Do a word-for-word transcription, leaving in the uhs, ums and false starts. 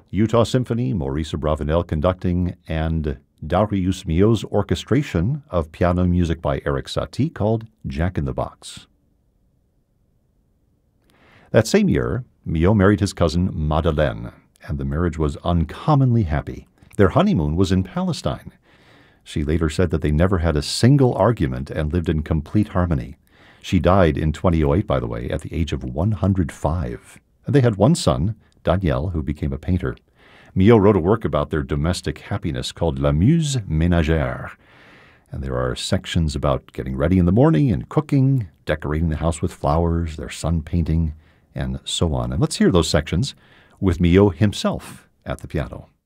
Utah Symphony, Maurice Abravanel conducting, and Darius Milhaud's orchestration of piano music by Erik Satie called Jack in the Box. That same year, Milhaud married his cousin Madeleine, and the marriage was uncommonly happy. Their honeymoon was in Palestine. She later said that they never had a single argument and lived in complete harmony. She died in twenty oh eight, by the way, at the age of one hundred five. And they had one son, Daniel, who became a painter. Milhaud wrote a work about their domestic happiness called La Muse Ménagère. And there are sections about getting ready in the morning and cooking, decorating the house with flowers, their son painting, and so on. And let's hear those sections with Milhaud himself at the piano.